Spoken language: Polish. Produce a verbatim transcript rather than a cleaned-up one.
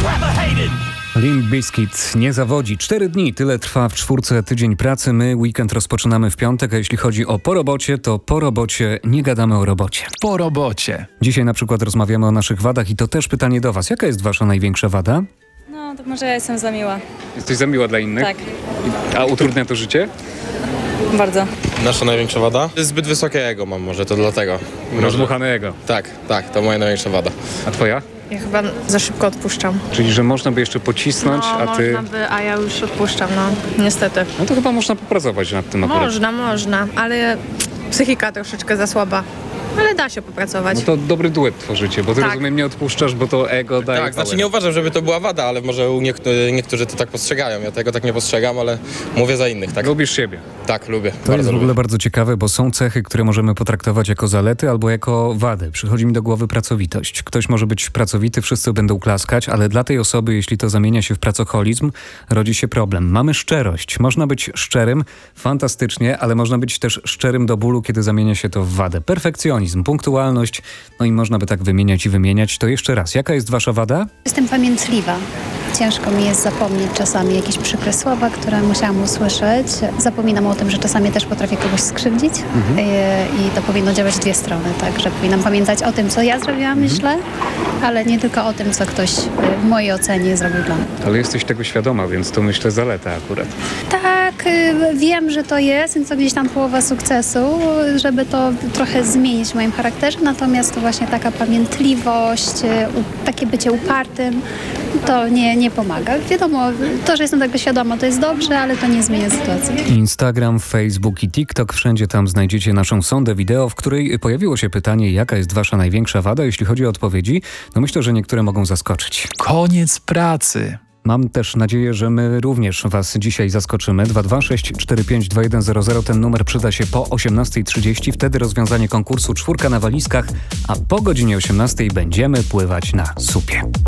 Limp Bizkit nie zawodzi. Cztery dni, tyle trwa w czwórce tydzień pracy. My weekend rozpoczynamy w piątek, a jeśli chodzi o po robocie, to po robocie nie gadamy o robocie. Po robocie. Dzisiaj na przykład rozmawiamy o naszych wadach i to też pytanie do was. Jaka jest wasza największa wada? No, to może ja jestem za miła. Jesteś za miła dla innych? Tak, A utrudnia to życie? bardzo. Nasza największa wada? Zbyt wysokie ego mam, może to dlatego. Rozmuchanego. Tak, tak, to moja największa wada. A twoja? Ja chyba za szybko odpuszczam. Czyli, że można by jeszcze pocisnąć, No, a ty... można by, a ja już odpuszczam, no, niestety. No to chyba można popracować nad tym akurat. Można, można, ale psychika troszeczkę za słaba. Ale da się popracować. No to dobry duet tworzycie, bo ty Tak. rozumiem nie odpuszczasz, bo to ego daje Tak, znaczy power. nie uważam, żeby to była wada, ale może u niektórzy, niektórzy to tak postrzegają. Ja tego tak nie postrzegam, ale mówię za innych, tak? Lubisz siebie. Tak, lubię. To bardzo jest w lubię. ogóle bardzo ciekawe, bo są cechy, które możemy potraktować jako zalety albo jako wady. Przychodzi mi do głowy pracowitość. Ktoś może być pracowity, wszyscy będą klaskać, ale dla tej osoby, jeśli to zamienia się w pracoholizm, rodzi się problem. Mamy szczerość. Można być szczerym, fantastycznie, ale można być też szczerym do bólu, kiedy zamienia się to w wadę. Perfekcjonizm, punktualność, no i można by tak wymieniać i wymieniać. To jeszcze raz, jaka jest wasza wada? Jestem pamiętliwa. Ciężko mi jest zapomnieć czasami jakieś przykre słowa, które musiałam usłyszeć. Zapominam o tym, że czasami też potrafię kogoś skrzywdzić Mhm. I, i to powinno działać w dwie strony, tak, że powinnam pamiętać o tym, co ja zrobiłam, Mhm. myślę, ale nie tylko o tym, co ktoś w mojej ocenie zrobił dla mnie. Ale jesteś tego świadoma, więc to myślę zaleta akurat. Tak, y, wiem, że to jest, więc to gdzieś tam połowa sukcesu, żeby to trochę zmienić w moim charakterze, natomiast to właśnie taka pamiętliwość, y, u- takie bycie upartym, to nie, nie pomaga. Wiadomo, to, że jestem tego świadoma, to jest dobrze, ale to nie zmienia sytuacji. Instagram, Facebook i TikTok, wszędzie tam znajdziecie naszą sondę wideo, w której pojawiło się pytanie, jaka jest wasza największa wada. Jeśli chodzi o odpowiedzi, no myślę, że niektóre mogą zaskoczyć. Koniec pracy. Mam też nadzieję, że my również was dzisiaj zaskoczymy. dwa dwa sześć cztery pięć dwa jeden zero zero. Ten numer przyda się po osiemnastej trzydzieści. Wtedy rozwiązanie konkursu Czwórka na walizkach, a po godzinie osiemnastej będziemy pływać na supie.